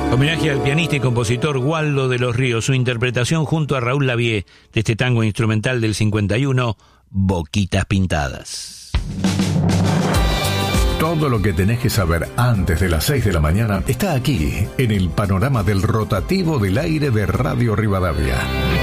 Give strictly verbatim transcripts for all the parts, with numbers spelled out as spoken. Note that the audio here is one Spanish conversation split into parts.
Homenaje al pianista y compositor Waldo de los Ríos, su interpretación junto a Raúl Lavie de este tango instrumental del cincuenta y uno, Boquitas Pintadas. Todo lo que tenés que saber antes de las seis de la mañana está aquí, en el panorama del rotativo del aire de Radio Rivadavia.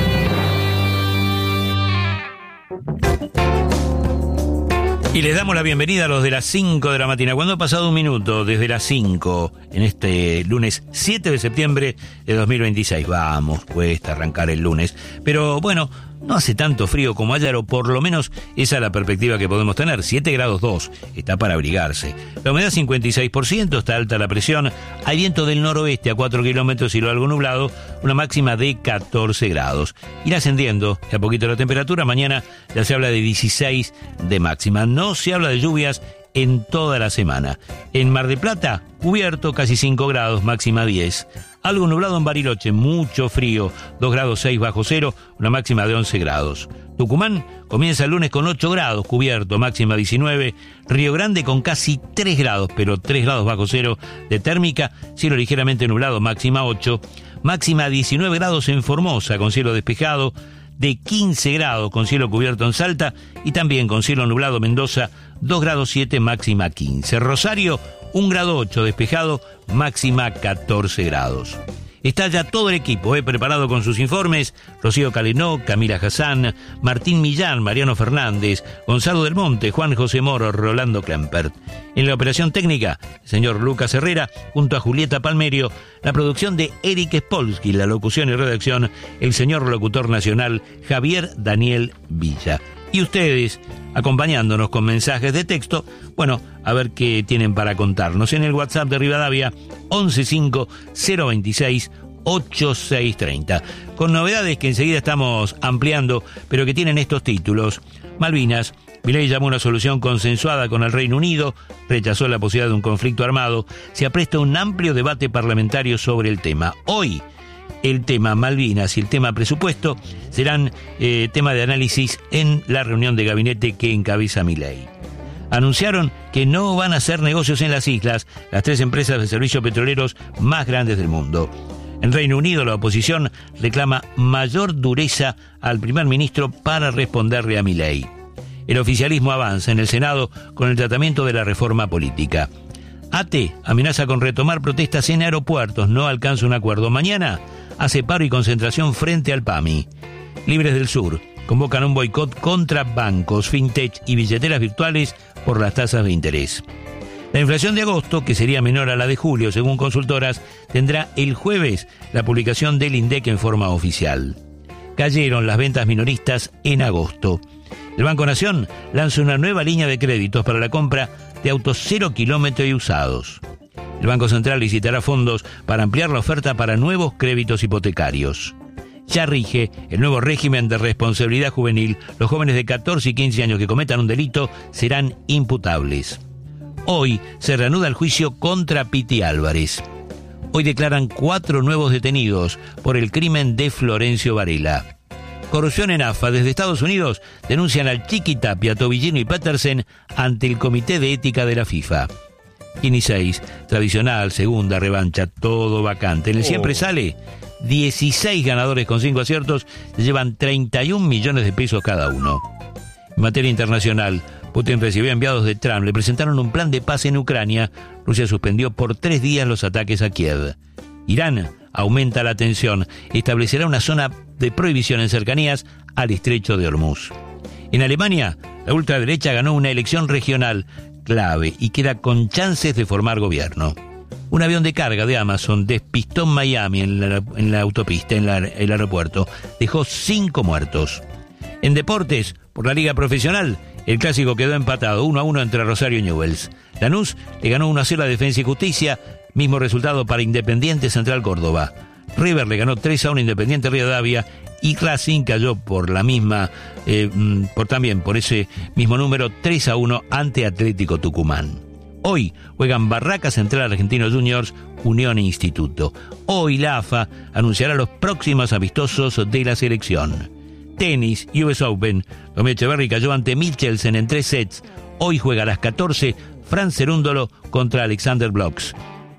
Y les damos la bienvenida a los de las cinco de la mañana. Cuando ha pasado un minuto desde las cinco, en este lunes siete de septiembre de dos mil veintiséis. Vamos, cuesta arrancar el lunes. Pero bueno, no hace tanto frío como ayer, o por lo menos esa es la perspectiva que podemos tener. siete grados dos, está para abrigarse. La humedad cincuenta y seis por ciento, está alta la presión. Hay viento del noroeste a cuatro kilómetros y lo algo nublado, una máxima de catorce grados. Irá ascendiendo de a poquito la temperatura. Mañana ya se habla de dieciséis de máxima. No se habla de lluvias en toda la semana. En Mar del Plata, cubierto, casi cinco grados, máxima diez. Algo nublado en Bariloche, mucho frío, dos grados seis bajo cero, una máxima de once grados. Tucumán comienza el lunes con ocho grados, cubierto, máxima diecinueve. Río Grande con casi tres grados, pero tres grados bajo cero de térmica, cielo ligeramente nublado, máxima ocho. Máxima diecinueve grados en Formosa, con cielo despejado, de quince grados con cielo cubierto en Salta y también con cielo nublado Mendoza, dos grados siete, máxima quince. Rosario, un grado ocho, despejado, máxima catorce grados. Está ya todo el equipo eh, preparado con sus informes: Rocío Calenó, Camila Hassan, Martín Millán, Mariano Fernández, Gonzalo del Monte, Juan José Moro, Rolando Klempert. En la operación técnica, el señor Lucas Herrera, junto a Julieta Palmerio, la producción de Eric Spolsky, la locución y redacción, el señor locutor nacional Javier Daniel Villa. Y ustedes, acompañándonos con mensajes de texto, bueno, a ver qué tienen para contarnos en el WhatsApp de Rivadavia, once cinco cero veintiséis ochenta y seis treinta. Con novedades que enseguida estamos ampliando, pero que tienen estos títulos. Malvinas, Milei llamó una solución consensuada con el Reino Unido, rechazó la posibilidad de un conflicto armado, se apresta un amplio debate parlamentario sobre el tema. Hoy, el tema Malvinas y el tema presupuesto serán eh, tema de análisis en la reunión de gabinete que encabeza Milei. Anunciaron que no van a hacer negocios en las islas, las tres empresas de servicios petroleros más grandes del mundo. En Reino Unido, la oposición reclama mayor dureza al primer ministro para responderle a Milei. El oficialismo avanza en el Senado con el tratamiento de la reforma política. A T amenaza con retomar protestas en aeropuertos, no alcanza un acuerdo. Mañana hace paro y concentración frente al P A M I. Libres del Sur convocan un boicot contra bancos, fintech y billeteras virtuales por las tasas de interés. La inflación de agosto, que sería menor a la de julio según consultoras, tendrá el jueves la publicación del INDEC en forma oficial. Cayeron las ventas minoristas en agosto. El Banco Nación lanza una nueva línea de créditos para la compra de autos cero kilómetro y usados. El Banco Central licitará fondos para ampliar la oferta para nuevos créditos hipotecarios. Ya rige el nuevo régimen de responsabilidad juvenil. Los jóvenes de catorce y quince años que cometan un delito serán imputables. Hoy se reanuda el juicio contra Piti Álvarez. Hoy declaran cuatro nuevos detenidos por el crimen de Florencio Varela. Corrupción en A F A. Desde Estados Unidos denuncian al Chiqui Tapia, Tobillino y Petersen ante el Comité de Ética de la FIFA. Kini seis, tradicional, segunda revancha, todo vacante. En el siempre sale, dieciséis ganadores con cinco aciertos se llevan treinta y un millones de pesos cada uno. En materia internacional, Putin recibió enviados de Trump, le presentaron un plan de paz en Ucrania. Rusia suspendió por tres días los ataques a Kiev. Irán aumenta la tensión, establecerá una zona de prohibición en cercanías al estrecho de Hormuz. En Alemania, la ultraderecha ganó una elección regional clave y queda con chances de formar gobierno. Un avión de carga de Amazon despistó en Miami, en la, en la autopista, en la, el aeropuerto. Dejó cinco muertos. En deportes, por la Liga Profesional, el clásico quedó empatado uno a uno entre Rosario y Newell's. Lanús le ganó uno a cero a Defensa y Justicia, mismo resultado para Independiente Central Córdoba. River le ganó tres a uno a Independiente Rivadavia y Racing cayó por la misma, eh, por también por ese mismo número, tres a uno ante Atlético Tucumán. Hoy juegan Barraca Central Argentino Juniors, Unión e Instituto. Hoy la A F A anunciará los próximos amistosos de la selección. Tenis, U S Open. Tommy Echeverry cayó ante Michelsen en tres sets. Hoy juega a las catorce Fran Cerúndolo contra Alexander Blocks.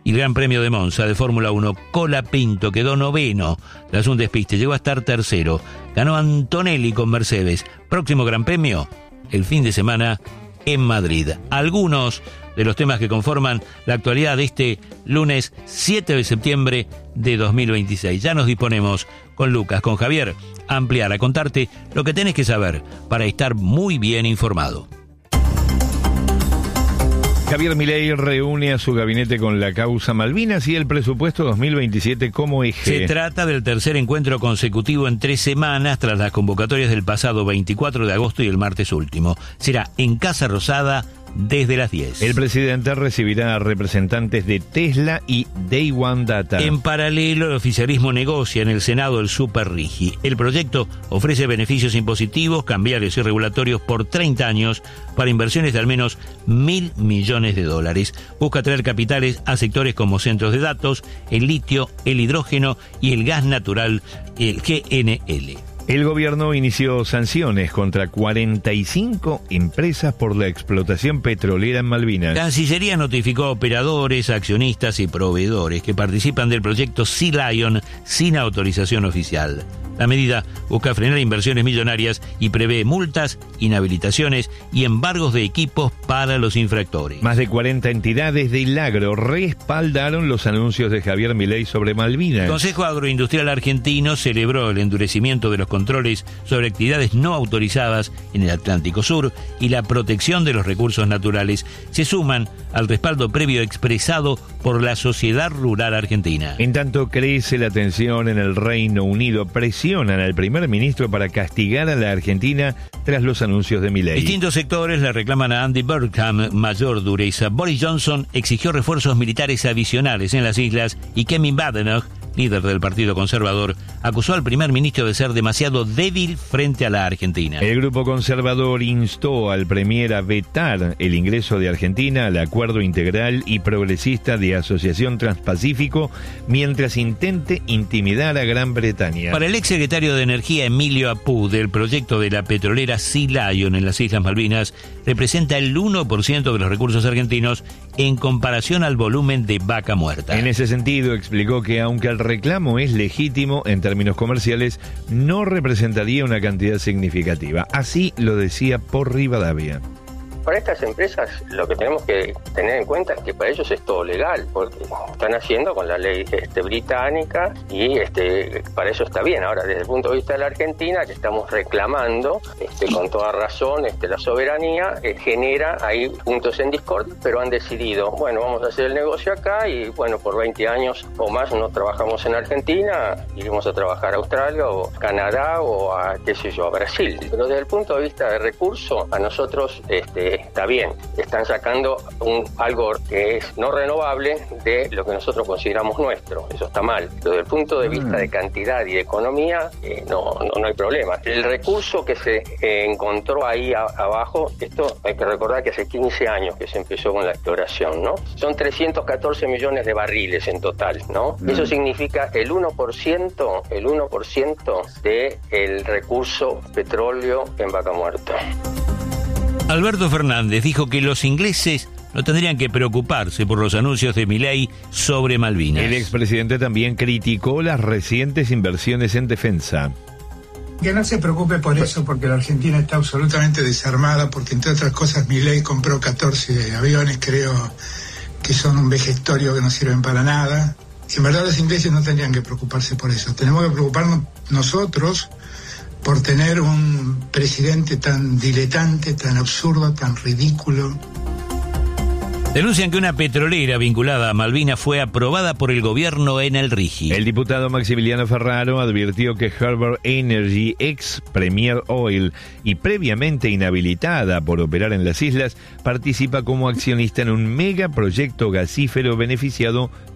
Y el Gran Premio de Monza de Fórmula uno, Colapinto quedó noveno tras un despiste, llegó a estar tercero. Ganó Antonelli con Mercedes. Próximo Gran Premio, el fin de semana en Madrid. Algunos de los temas que conforman la actualidad de este lunes siete de septiembre de dos mil veintiséis. Ya nos disponemos con Lucas, con Javier, a ampliar, a contarte lo que tenés que saber para estar muy bien informado. Javier Milei reúne a su gabinete con la causa Malvinas y el presupuesto dos mil veintisiete como eje. Se trata del tercer encuentro consecutivo en tres semanas tras las convocatorias del pasado veinticuatro de agosto y el martes último. Será en Casa Rosada desde las diez. El presidente recibirá a representantes de Tesla y Day One Data. En paralelo, el oficialismo negocia en el Senado el Super Rigi. El proyecto ofrece beneficios impositivos, cambiarios y regulatorios por treinta años para inversiones de al menos mil millones de dólares. Busca traer capitales a sectores como centros de datos, el litio, el hidrógeno y el gas natural, el G N L. El gobierno inició sanciones contra cuarenta y cinco empresas por la explotación petrolera en Malvinas. Cancillería notificó a operadores, accionistas y proveedores que participan del proyecto Sea Lion sin autorización oficial. La medida busca frenar inversiones millonarias y prevé multas, inhabilitaciones y embargos de equipos para los infractores. Más de cuarenta entidades del agro respaldaron los anuncios de Javier Milei sobre Malvinas. El Consejo Agroindustrial Argentino celebró el endurecimiento de los controles sobre actividades no autorizadas en el Atlántico Sur y la protección de los recursos naturales. Se suman al respaldo previo expresado por la Sociedad Rural Argentina. En tanto crece la tensión en el Reino Unido, presionan al primer ministro para castigar a la Argentina tras los anuncios de Milei. Distintos sectores le reclaman a Andy Burnham mayor dureza. Boris Johnson exigió refuerzos militares adicionales en las islas y Kevin Badenoch, líder del Partido Conservador, acusó al primer ministro de ser demasiado débil frente a la Argentina. El grupo conservador instó al premier a vetar el ingreso de Argentina al Acuerdo Integral y Progresista de Asociación Transpacífico mientras intente intimidar a Gran Bretaña. Para el exsecretario de Energía Emilio Apud, el proyecto de la petrolera Sea Lion en las Islas Malvinas representa el uno por ciento de los recursos argentinos en comparación al volumen de Vaca Muerta. En ese sentido, explicó que aunque el reclamo es legítimo en términos comerciales, no representaría una cantidad significativa. Así lo decía por Rivadavia. Para estas empresas lo que tenemos que tener en cuenta es que para ellos es todo legal, porque están haciendo con la ley este, británica y este, para eso está bien. Ahora, desde el punto de vista de la Argentina, que estamos reclamando este, con toda razón este, la soberanía, eh, genera ahí puntos en discordia, pero han decidido, bueno, vamos a hacer el negocio acá y bueno, por veinte años o más no trabajamos en Argentina, iremos a trabajar a Australia o Canadá o a, qué sé yo, a Brasil. Pero desde el punto de vista de recursos, a nosotros este, está bien, están sacando un, algo que es no renovable de lo que nosotros consideramos nuestro, eso está mal. Pero desde el punto de vista de cantidad y de economía, eh, no, no, no hay problema. El recurso que se eh, encontró ahí a, abajo, esto hay que recordar que hace quince años que se empezó con la exploración, ¿no? Son trescientos catorce millones de barriles en total, ¿no? Mm. Eso significa el uno por ciento, el uno por ciento del recurso petróleo en Vaca Muerta. Alberto Fernández dijo que los ingleses no tendrían que preocuparse por los anuncios de Milei sobre Malvinas. El expresidente también criticó las recientes inversiones en defensa. Que no se preocupe por eso, porque la Argentina está absolutamente desarmada, porque entre otras cosas Milei compró catorce aviones, creo que son un vejestorio que no sirven para nada. En verdad los ingleses no tendrían que preocuparse por eso. Tenemos que preocuparnos nosotros por tener un presidente tan diletante, tan absurdo, tan ridículo. Denuncian que una petrolera vinculada a Malvinas fue aprobada por el gobierno en el Rigi. El diputado Maximiliano Ferraro advirtió que Harbour Energy, ex Premier Oil y previamente inhabilitada por operar en las islas, participa como accionista en un megaproyecto gasífero beneficiado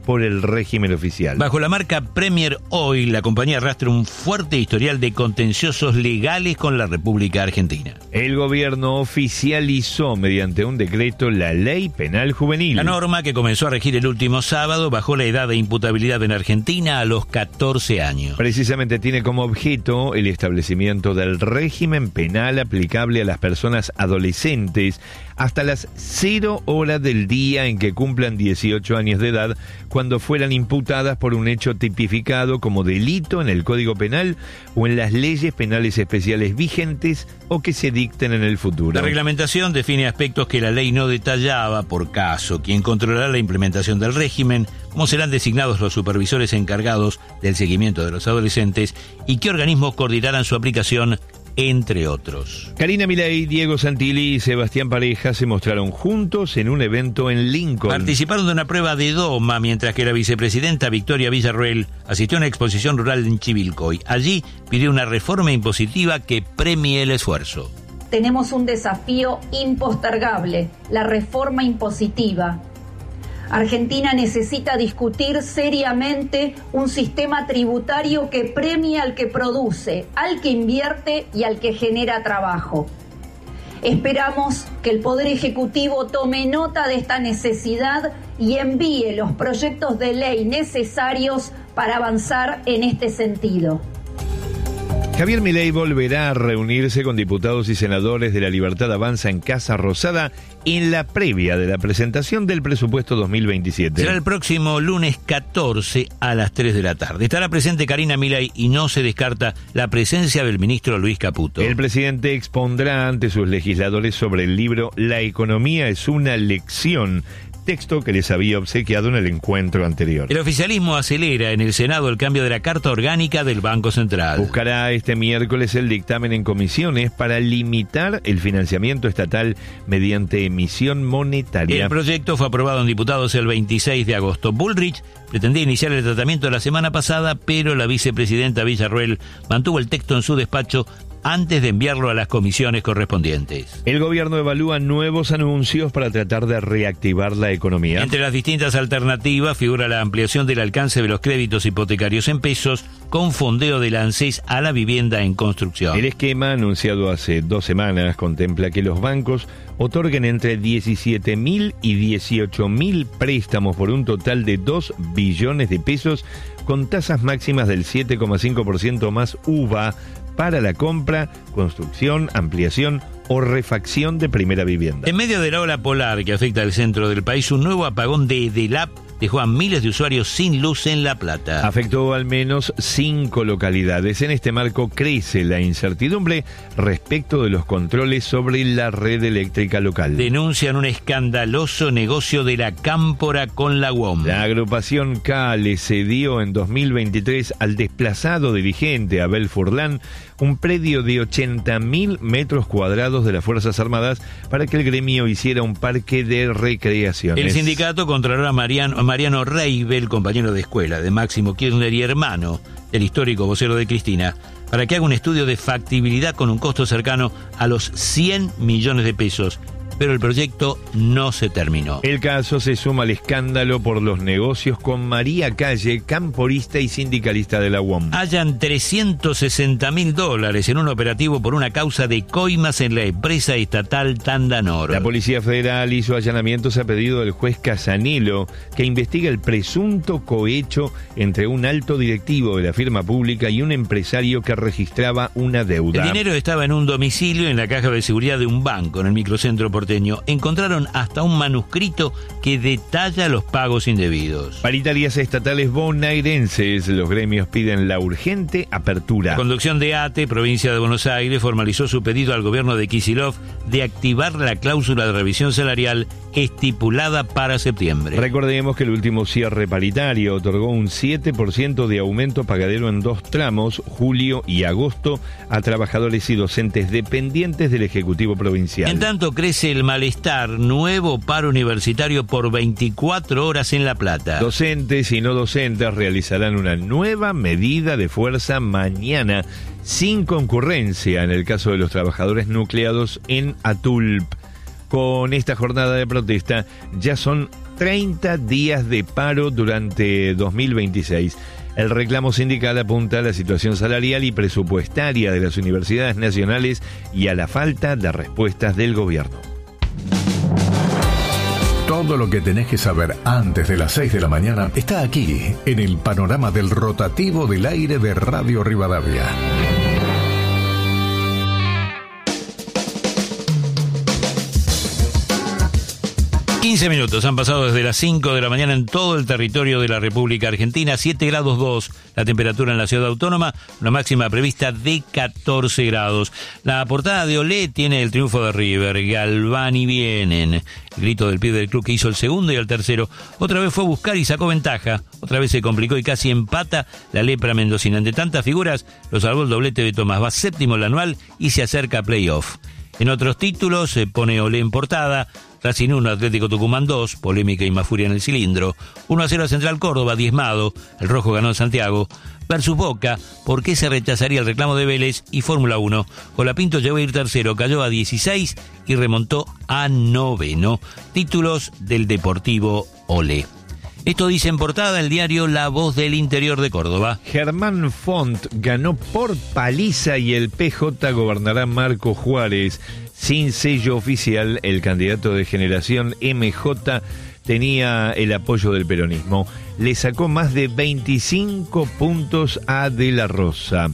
por el régimen oficial. Bajo la marca Premier Oil, la compañía arrastra un fuerte historial de contenciosos legales con la República Argentina. El gobierno oficializó mediante un decreto la Ley Penal Juvenil. La norma, que comenzó a regir el último sábado, bajó la edad de imputabilidad en Argentina a los catorce años. Precisamente tiene como objeto el establecimiento del régimen penal aplicable a las personas adolescentes hasta las cero horas del día en que cumplan dieciocho años de edad, cuando fueran imputadas por un hecho tipificado como delito en el Código Penal o en las leyes penales especiales vigentes o que se dicten en el futuro. La reglamentación define aspectos que la ley no detallaba, por caso, quién controlará la implementación del régimen, cómo serán designados los supervisores encargados del seguimiento de los adolescentes y qué organismos coordinarán su aplicación, entre otros. Karina Milei, Diego Santilli y Sebastián Pareja se mostraron juntos en un evento en Lincoln. Participaron de una prueba de doma, mientras que la vicepresidenta Victoria Villarroel asistió a una exposición rural en Chivilcoy. Allí pidió una reforma impositiva que premie el esfuerzo. Tenemos un desafío impostergable, la reforma impositiva. Argentina necesita discutir seriamente un sistema tributario que premie al que produce, al que invierte y al que genera trabajo. Esperamos que el Poder Ejecutivo tome nota de esta necesidad y envíe los proyectos de ley necesarios para avanzar en este sentido. Javier Milei volverá a reunirse con diputados y senadores de La Libertad Avanza en Casa Rosada en la previa de la presentación del presupuesto dos mil veintisiete. Será el próximo lunes catorce a las tres de la tarde. Estará presente Karina Milei y no se descarta la presencia del ministro Luis Caputo. El presidente expondrá ante sus legisladores sobre el libro La economía es una lección, texto que les había obsequiado en el encuentro anterior. El oficialismo acelera en el Senado el cambio de la Carta Orgánica del Banco Central. Buscará este miércoles el dictamen en comisiones para limitar el financiamiento estatal mediante emisión monetaria. El proyecto fue aprobado en diputados el veintiséis de agosto. Bullrich pretendía iniciar el tratamiento la semana pasada, pero la vicepresidenta Villarroel mantuvo el texto en su despacho antes de enviarlo a las comisiones correspondientes. El gobierno evalúa nuevos anuncios para tratar de reactivar la economía. Entre las distintas alternativas figura la ampliación del alcance de los créditos hipotecarios en pesos con fondeo del ANSES a la vivienda en construcción. El esquema, anunciado hace dos semanas, contempla que los bancos otorguen entre diecisiete mil y dieciocho mil préstamos por un total de dos billones de pesos con tasas máximas del siete coma cinco por ciento más U V A para la compra, construcción, ampliación o refacción de primera vivienda. En medio de la ola polar que afecta al centro del país, un nuevo apagón de EDELAP dejó a miles de usuarios sin luz en La Plata. Afectó al menos cinco localidades. En este marco crece la incertidumbre respecto de los controles sobre la red eléctrica local. Denuncian un escandaloso negocio de la Cámpora con la U O M. La agrupación K le cedió en dos mil veintitrés al desplazado dirigente Abel Furlan un predio de ochenta mil metros cuadrados de las Fuerzas Armadas para que el gremio hiciera un parque de recreaciones. El sindicato contrará a Mariano, Mariano Reibel, compañero de escuela de Máximo Kirchner y hermano del histórico vocero de Cristina, para que haga un estudio de factibilidad con un costo cercano a los cien millones de pesos. Pero el proyecto no se terminó. El caso se suma al escándalo por los negocios con María Calle, camporista y sindicalista de la U O M. Hallan trescientos sesenta mil dólares en un operativo por una causa de coimas en la empresa estatal Tandanor. La Policía Federal hizo allanamientos a pedido del juez Casanelo, que investiga el presunto cohecho entre un alto directivo de la firma pública y un empresario que registraba una deuda. El dinero estaba en un domicilio en la caja de seguridad de un banco en el microcentro porteño. Encontraron hasta un manuscrito que detalla los pagos indebidos. Paritarias estatales bonaerenses, los gremios piden la urgente apertura. La conducción de ATE, provincia de Buenos Aires, formalizó su pedido al gobierno de Kicillof de activar la cláusula de revisión salarial estipulada para septiembre. Recordemos que el último cierre paritario otorgó un siete por ciento de aumento pagadero en dos tramos, julio y agosto, a trabajadores y docentes dependientes del Ejecutivo Provincial. En tanto, crece el malestar, nuevo paro universitario por veinticuatro horas en La Plata. Docentes y no docentes realizarán una nueva medida de fuerza mañana, sin concurrencia en el caso de los trabajadores nucleados en Atulp. Con esta jornada de protesta ya son treinta días de paro durante dos mil veintiséis. El reclamo sindical apunta a la situación salarial y presupuestaria de las universidades nacionales y a la falta de respuestas del gobierno. Todo lo que tenés que saber antes de las seis de la mañana está aquí, en el panorama del rotativo del aire de Radio Rivadavia. quince minutos han pasado desde las cinco de la mañana en todo el territorio de la República Argentina, siete grados dos la temperatura en la ciudad autónoma, una máxima prevista de catorce grados. La portada de Olé tiene el triunfo de River, Galvani vienen, el grito del pibe del club que hizo el segundo y el tercero, otra vez fue a buscar y sacó ventaja, otra vez se complicó y casi empata la lepra mendocina. Ante tantas figuras, lo salvó el doblete de Tomás, va séptimo en el anual y se acerca a playoff. En otros títulos se pone Olé en portada, Racing uno, Atlético Tucumán dos, polémica y más furia en el cilindro, uno a cero a Central Córdoba, diezmado, el rojo ganó en Santiago, versus Boca, ¿por qué se rechazaría el reclamo de Vélez? Y Fórmula uno, Colapinto llegó a ir tercero, cayó a dieciséis y remontó a noveno. Títulos del Deportivo Olé. Esto dice en portada el diario La Voz del Interior de Córdoba. Germán Font ganó por paliza y el P J gobernará Marco Juárez. Sin sello oficial, el candidato de Generación M J tenía el apoyo del peronismo. Le sacó más de veinticinco puntos a De la Rosa.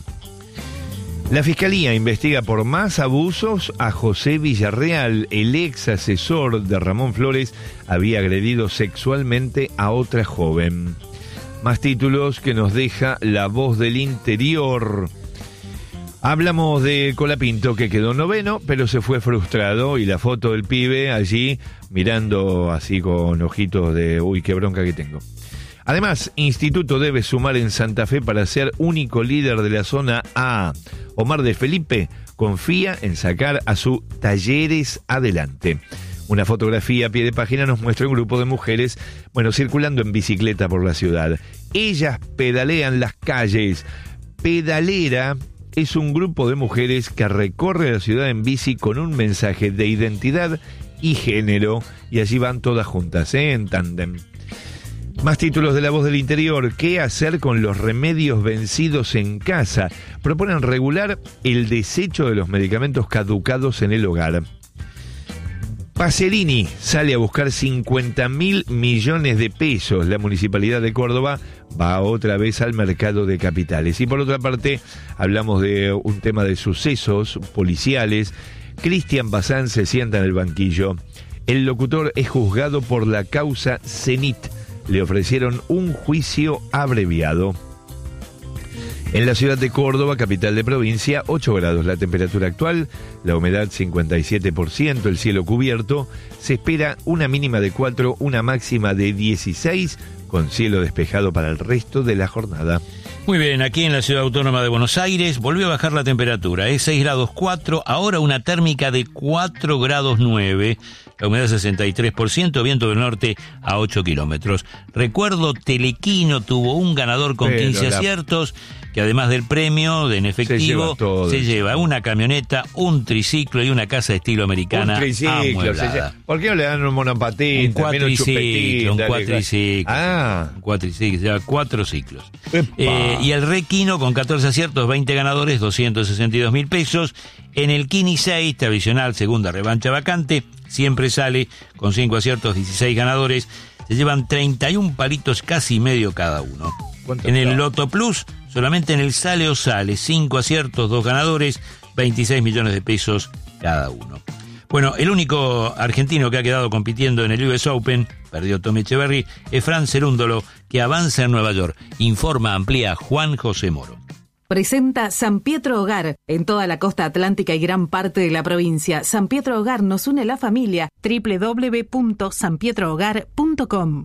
La Fiscalía investiga por más abusos a José Villarreal. El ex asesor de Ramón Flores había agredido sexualmente a otra joven. Más títulos que nos deja La Voz del Interior. Hablamos de Colapinto, que quedó noveno, pero se fue frustrado, y la foto del pibe allí mirando así con ojitos de uy, qué bronca que tengo. Además, Instituto debe sumar en Santa Fe para ser único líder de la zona A. Omar de Felipe confía en sacar a su Talleres adelante. Una fotografía a pie de página nos muestra un grupo de mujeres, bueno, circulando en bicicleta por la ciudad. Ellas pedalean las calles. Pedalera es un grupo de mujeres que recorre la ciudad en bici con un mensaje de identidad y género, y allí van todas juntas, ¿eh? En tándem. Más títulos de La Voz del Interior. ¿Qué hacer con los remedios vencidos en casa? Proponen regular el desecho de los medicamentos caducados en el hogar. Pacerini sale a buscar cincuenta mil millones de pesos. La Municipalidad de Córdoba va otra vez al mercado de capitales. Y por otra parte, hablamos de un tema de sucesos policiales. Cristian Bazán se sienta en el banquillo. El locutor es juzgado por la causa Cenit. Le ofrecieron un juicio abreviado. En la ciudad de Córdoba, capital de provincia, ocho grados la temperatura actual, la humedad cincuenta y siete por ciento, el cielo cubierto. Se espera una mínima de cuatro, una máxima de dieciséis, con cielo despejado para el resto de la jornada. Muy bien, aquí en la ciudad autónoma de Buenos Aires volvió a bajar la temperatura, es seis grados cuatro, ahora una térmica de cuatro grados nueve, la humedad sesenta y tres por ciento, viento del norte a ocho kilómetros. Recuerdo, Telequino tuvo un ganador con Pero quince la... aciertos, que además del premio en efectivo, se lleva, se lleva una camioneta, un triciclo y una casa de estilo americana. Un triciclo, se lleva. ¿Por qué no le dan un monopatín? Un cuatriciclo, un cuatriciclo. Ah. Un cuatriciclo, se lleva cuatro ciclos. Eh, y el Requino con catorce aciertos, veinte ganadores, doscientos sesenta y dos mil pesos. En el Kini seis, tradicional segunda revancha vacante, siempre sale con cinco aciertos, dieciséis ganadores. Se llevan treinta y un palitos, casi medio cada uno. En el Loto Plus, solamente en el Sale o Sale, cinco aciertos, dos ganadores, veintiséis millones de pesos cada uno. Bueno, el único argentino que ha quedado compitiendo en el U S Open, perdió Tommy Echeverry, es Fran Cerúndolo, que avanza en Nueva York. Informa, amplía Juan José Moro. Presenta San Pietro Hogar en toda la costa atlántica y gran parte de la provincia. San Pietro Hogar nos une la familia. doble u doble u doble u punto san pietro hogar punto com.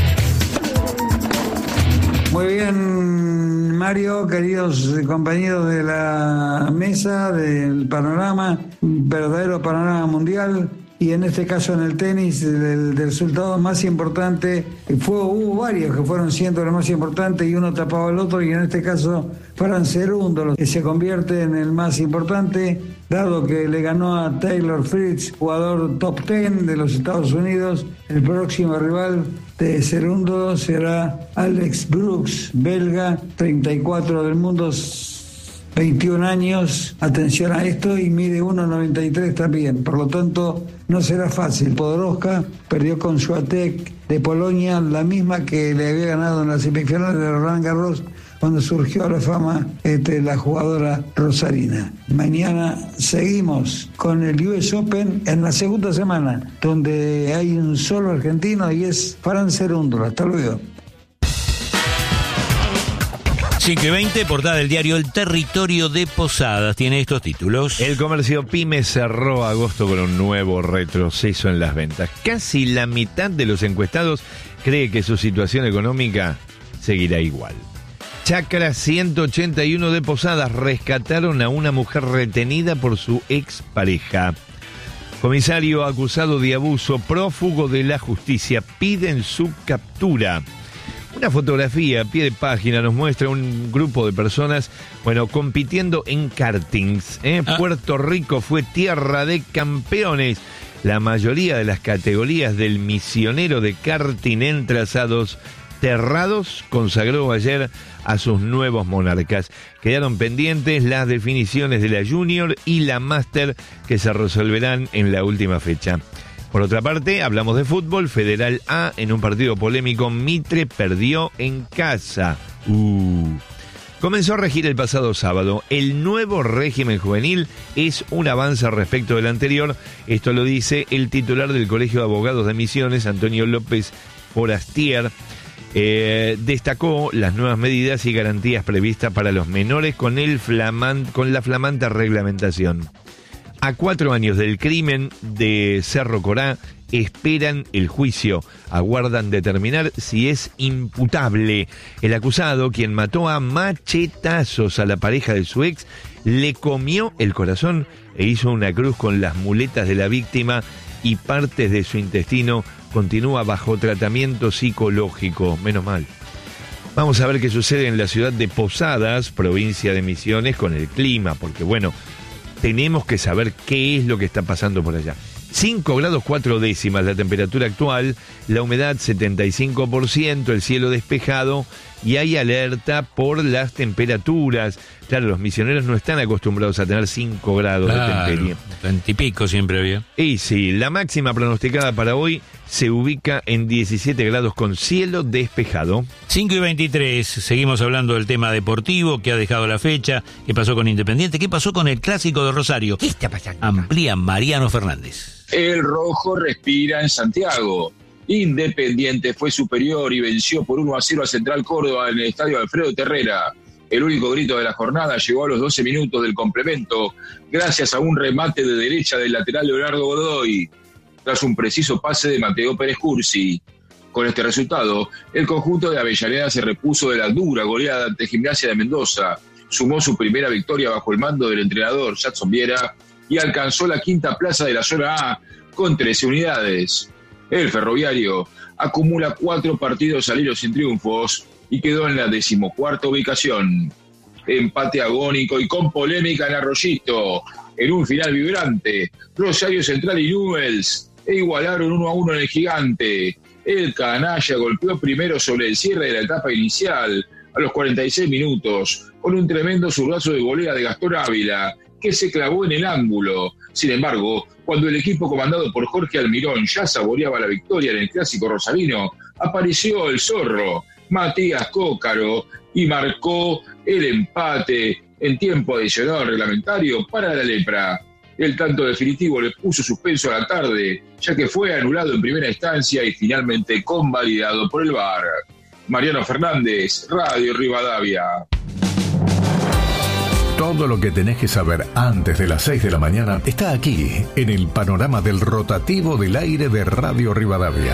Muy bien, Mario, queridos compañeros de la mesa, del panorama, verdadero panorama mundial. y en este caso en el tenis, el, el resultado más importante, fue, hubo varios que fueron siendo los más importantes y uno tapaba al otro, y en este caso fueron Cerúndolo, que se convierte en el más importante, dado que le ganó a Taylor Fritz, jugador top diez de los Estados Unidos. El próximo rival de Cerúndolo será Alex Brooks, belga, treinta y cuatro del mundo, veintiún años, atención a esto, y mide uno noventa y tres también, por lo tanto no será fácil. Podoroska perdió con Swiatek de Polonia, la misma que le había ganado en las semifinales de Roland Garros cuando surgió a la fama este, la jugadora rosarina. Mañana seguimos con el U S Open en la segunda semana, donde hay un solo argentino y es Fran Cerúndolo. Hasta luego. cinco y veinte, portada del diario El Territorio de Posadas. Tiene estos títulos. El comercio PYME cerró agosto con un nuevo retroceso en las ventas. Casi la mitad de los encuestados cree que su situación económica seguirá igual. Chacra ciento ochenta y uno de Posadas rescataron a una mujer retenida por su expareja. Comisario acusado de abuso, prófugo de la justicia, piden su captura. Una fotografía a pie de página nos muestra un grupo de personas, bueno, compitiendo en kartings. ¿eh? Ah. Puerto Rico fue tierra de campeones. La mayoría de las categorías del misionero de karting en trazados terrados consagró ayer a sus nuevos monarcas. Quedaron pendientes las definiciones de la Junior y la Master, que se resolverán en la última fecha. Por otra parte, hablamos de fútbol. Federal A, en un partido polémico, Mitre perdió en casa. Uh. Comenzó a regir el pasado sábado. El nuevo régimen juvenil es un avance respecto del anterior. Esto lo dice el titular del Colegio de Abogados de Misiones, Antonio López Forastier. Eh, destacó las nuevas medidas y garantías previstas para los menores con, el flamant, con la flamante reglamentación. A cuatro años del crimen de Cerro Corá, esperan el juicio. Aguardan determinar si es imputable. El acusado, quien mató a machetazos a la pareja de su ex, le comió el corazón e hizo una cruz con las muletas de la víctima, y partes de su intestino. Continúa bajo tratamiento psicológico. Menos mal. Vamos a ver qué sucede en la ciudad de Posadas, provincia de Misiones, con el clima, porque bueno, tenemos que saber qué es lo que está pasando por allá. cinco grados cuatro décimas la temperatura actual, la humedad setenta y cinco por ciento, el cielo despejado, y hay alerta por las temperaturas. Claro, los misioneros no están acostumbrados a tener cinco grados claro, de temperatura. Treinta y pico siempre había. Y sí, la máxima pronosticada para hoy se ubica en diecisiete grados con cielo despejado. cinco y veintitrés, seguimos hablando del tema deportivo, que ha dejado la fecha, qué pasó con Independiente, qué pasó con el Clásico de Rosario. ¿Qué está pasando? Amplía Mariano Fernández. El rojo respira en Santiago. Independiente fue superior y venció por uno a cero a Central Córdoba en el estadio Alfredo Terrera. El único grito de la jornada llegó a los doce minutos del complemento, gracias a un remate de derecha del lateral Leonardo Godoy, tras un preciso pase de Mateo Pérez Cursi. Con este resultado, el conjunto de Avellaneda se repuso de la dura goleada ante Gimnasia de Mendoza, sumó su primera victoria bajo el mando del entrenador Jadson Viera y alcanzó la quinta plaza de la zona A con trece unidades. El Ferroviario acumula cuatro partidos al hilo sin triunfos y quedó en la decimocuarta ubicación. Empate agónico y con polémica en Arroyito, en un final vibrante. Rosario Central y Newell's e igualaron uno a uno en el Gigante. El canalla golpeó primero sobre el cierre de la etapa inicial, a los cuarenta y seis minutos, con un tremendo zurdazo de volea de Gastón Ávila, que se clavó en el ángulo. Sin embargo, cuando el equipo comandado por Jorge Almirón ya saboreaba la victoria en el Clásico rosarino, apareció el zorro, Matías Cócaro, y marcó el empate en tiempo adicional reglamentario para la Lepra. El tanto definitivo le puso suspenso a la tarde, ya que fue anulado en primera instancia y finalmente convalidado por el V A R. Mariano Fernández, Radio Rivadavia. Todo lo que tenés que saber antes de las seis de la mañana está aquí, en el panorama del rotativo del aire de Radio Rivadavia.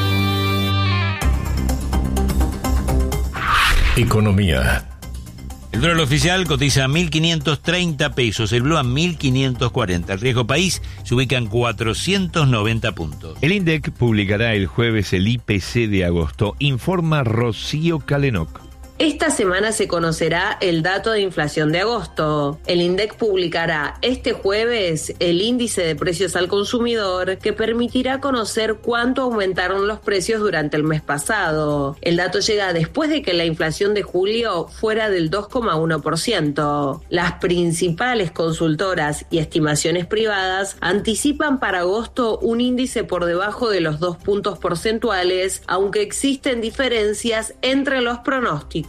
Economía. El dólar oficial cotiza a mil quinientos treinta pesos, el blue a mil quinientos cuarenta. El riesgo país se ubica en cuatrocientos noventa puntos. El INDEC publicará el jueves el I P C de agosto, informa Rocío Calenoc. Esta semana se conocerá el dato de inflación de agosto. El INDEC publicará este jueves el índice de precios al consumidor que permitirá conocer cuánto aumentaron los precios durante el mes pasado. El dato llega después de que la inflación de julio fuera del dos coma uno por ciento. Las principales consultoras y estimaciones privadas anticipan para agosto un índice por debajo de los dos puntos porcentuales, aunque existen diferencias entre los pronósticos.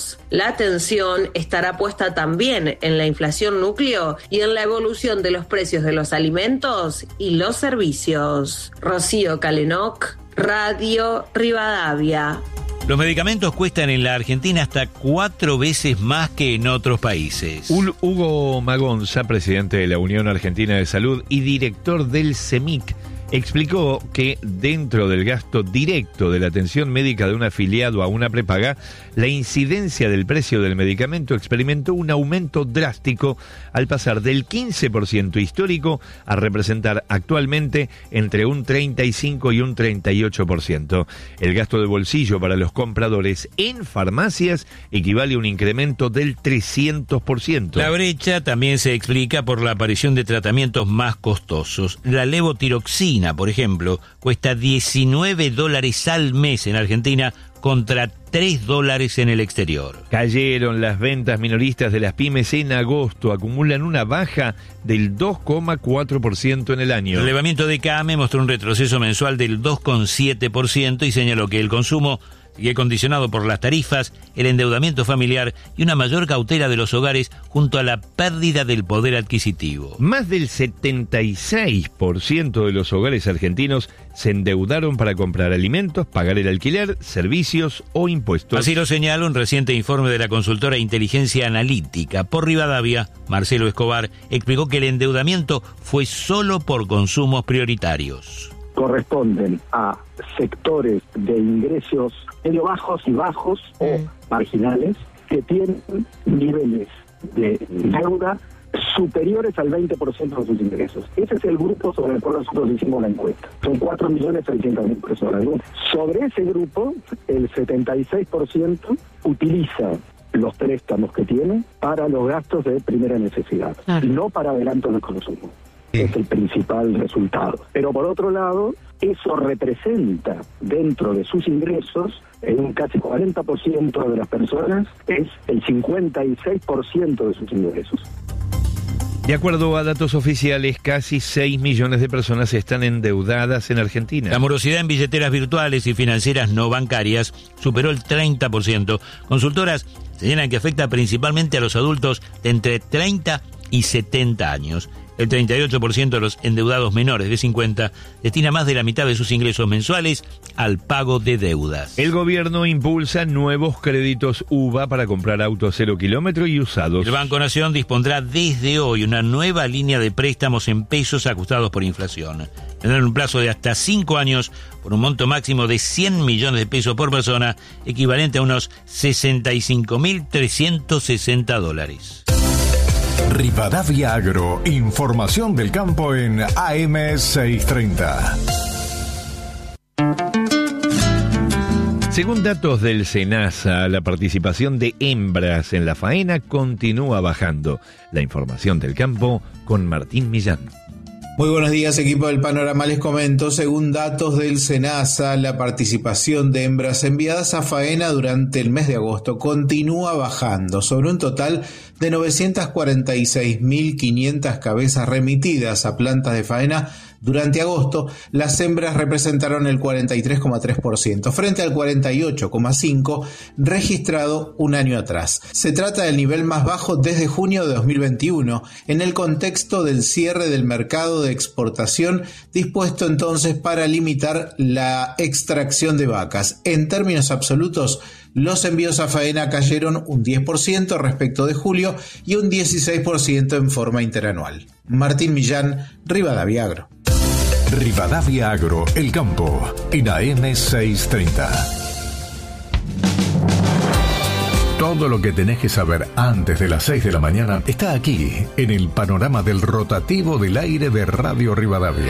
La atención estará puesta también en la inflación núcleo y en la evolución de los precios de los alimentos y los servicios. Rocío Calenoc, Radio Rivadavia. Los medicamentos cuestan en la Argentina hasta cuatro veces más que en otros países. Hugo Magonza, presidente de la Unión Argentina de Salud y director del CEMIC, explicó que dentro del gasto directo de la atención médica de un afiliado a una prepaga, la incidencia del precio del medicamento experimentó un aumento drástico al pasar del quince por ciento histórico a representar actualmente entre un treinta y cinco y un treinta y ocho por ciento. El gasto de bolsillo para los compradores en farmacias equivale a un incremento del trescientos por ciento. La brecha también se explica por la aparición de tratamientos más costosos. La levotiroxina, por ejemplo, cuesta diecinueve dólares al mes en Argentina contra tres dólares en el exterior. Cayeron las ventas minoristas de las pymes en agosto, acumulan una baja del dos coma cuatro por ciento en el año. El relevamiento de CAME mostró un retroceso mensual del dos coma siete por ciento y señaló que el consumo sigue condicionado por las tarifas, el endeudamiento familiar y una mayor cautela de los hogares junto a la pérdida del poder adquisitivo. Más del setenta y seis por ciento de los hogares argentinos se endeudaron para comprar alimentos, pagar el alquiler, servicios o impuestos. Así lo señala un reciente informe de la consultora Inteligencia Analítica. Por Rivadavia, Marcelo Escobar explicó que el endeudamiento fue solo por consumos prioritarios. Corresponden a sectores de ingresos medio bajos y bajos mm. o marginales que tienen niveles de deuda superiores al veinte por ciento de sus ingresos. Ese es el grupo sobre el cual nosotros hicimos la encuesta. Son cuatro millones seiscientas mil personas. Sobre ese grupo, el setenta y seis por ciento utiliza los préstamos que tiene para los gastos de primera necesidad, ah. y no para adelantos de consumo. Es el principal resultado. Pero por otro lado, eso representa dentro de sus ingresos, en un casi cuarenta por ciento de las personas, es el cincuenta y seis por ciento de sus ingresos. De acuerdo a datos oficiales, casi seis millones de personas están endeudadas en Argentina. La morosidad en billeteras virtuales y financieras no bancarias superó el treinta por ciento. Consultoras señalan que afecta principalmente a los adultos de entre treinta y setenta años. El treinta y ocho por ciento de los endeudados menores de cincuenta destina más de la mitad de sus ingresos mensuales al pago de deudas. El gobierno impulsa nuevos créditos U V A para comprar autos cero kilómetro y usados. El Banco Nación dispondrá desde hoy una nueva línea de préstamos en pesos ajustados por inflación. Tendrán un plazo de hasta cinco años por un monto máximo de cien millones de pesos por persona, equivalente a unos sesenta y cinco mil trescientos sesenta dólares. Rivadavia Agro, información del campo en A M seiscientos treinta. Según datos del SENASA, la participación de hembras en la faena continúa bajando. La información del campo con Martín Millán. Muy buenos días, equipo del Panorama. Les comento, según datos del SENASA, la participación de hembras enviadas a faena durante el mes de agosto continúa bajando, sobre un total de novecientas cuarenta y seis mil quinientas cabezas remitidas a plantas de faena. Durante agosto, las hembras representaron el cuarenta y tres coma tres por ciento, frente al cuarenta y ocho coma cinco por ciento registrado un año atrás. Se trata del nivel más bajo desde junio de dos mil veintiuno, en el contexto del cierre del mercado de exportación, dispuesto entonces para limitar la extracción de vacas. En términos absolutos, los envíos a faena cayeron un diez por ciento respecto de julio y un dieciséis por ciento en forma interanual. Martín Millán, Rivadavia Agro. Rivadavia Agro, el campo, en A M seiscientos treinta. Todo lo que tenés que saber antes de las seis de la mañana está aquí, en el panorama del rotativo del aire de Radio Rivadavia.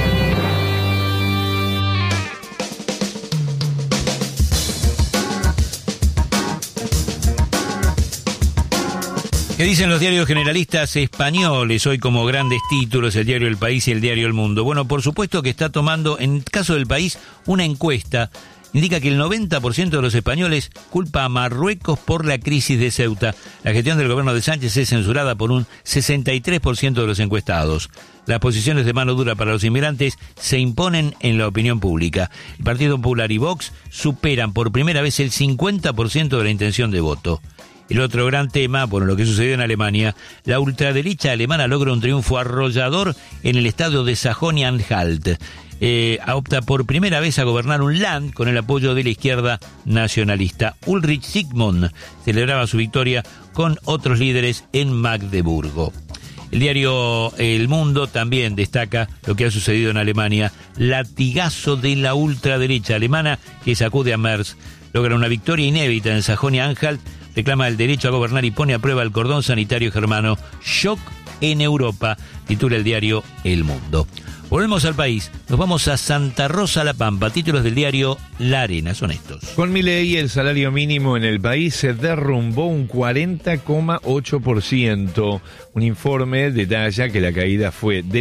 ¿Qué dicen los diarios generalistas españoles hoy como grandes títulos, el diario El País y el diario El Mundo? Bueno, por supuesto que está tomando, en el caso del País, una encuesta. Indica que el noventa por ciento de los españoles culpa a Marruecos por la crisis de Ceuta. La gestión del gobierno de Sánchez es censurada por un sesenta y tres por ciento de los encuestados. Las posiciones de mano dura para los inmigrantes se imponen en la opinión pública. El Partido Popular y Vox superan por primera vez el cincuenta por ciento de la intención de voto. El otro gran tema, bueno, lo que sucedió en Alemania, la ultraderecha alemana logra un triunfo arrollador en el estado de Sajonia-Anhalt. Eh, opta por primera vez a gobernar un Land con el apoyo de la izquierda nacionalista. Ulrich Sigmund celebraba su victoria con otros líderes en Magdeburgo. El diario El Mundo también destaca lo que ha sucedido en Alemania. Latigazo de la ultraderecha alemana que sacude a Merz. Logra una victoria inédita en Sajonia-Anhalt. Reclama el derecho a gobernar y pone a prueba el cordón sanitario germano. Shock en Europa, titula el diario El Mundo. Volvemos al país, nos vamos a Santa Rosa La Pampa, títulos del diario La Arena, son estos. Con Milei el salario mínimo en el país se derrumbó un cuarenta coma ocho por ciento. Un informe detalla que la caída fue de